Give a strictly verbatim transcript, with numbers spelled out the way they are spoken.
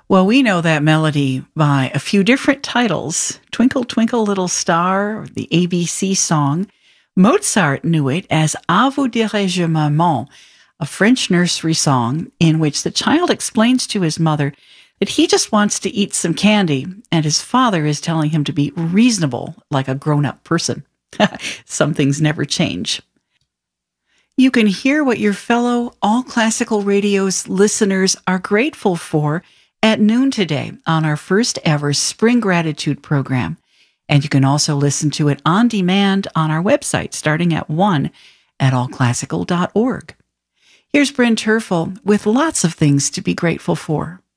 Well, we know that melody by a few different titles. Twinkle, Twinkle, Little Star, the A B C song. Mozart knew it as À vous dirai-je maman, a French nursery song in which the child explains to his mother that he just wants to eat some candy, and his father is telling him to be reasonable like a grown-up person. Some things never change. You can hear what your fellow All Classical Radio's listeners are grateful for at noon today on our first ever Spring Gratitude program. And you can also listen to it on demand on our website starting at one at all classical dot org. Here's Bryn Terfel with lots of things to be grateful for.